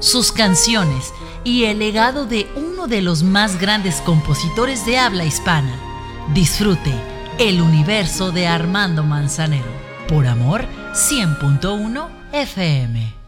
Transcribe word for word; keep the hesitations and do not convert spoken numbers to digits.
sus canciones y el legado de uno de los más grandes compositores de habla hispana. Disfrute El universo de Armando Manzanero por Amor cien punto uno F M.